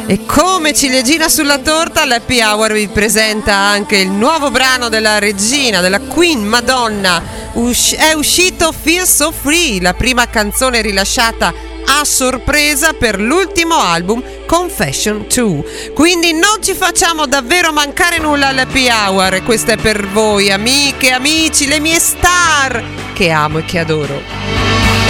E come ciliegina sulla torta, l'Happy Hour vi presenta anche il nuovo brano della regina, della Queen Madonna. È uscito Feel So Free, la prima canzone rilasciata a sorpresa per l'ultimo album Confession 2. Quindi non ci facciamo davvero mancare nulla all'Happy Hour, e questo è per voi, amiche, amici, le mie star che amo e che adoro.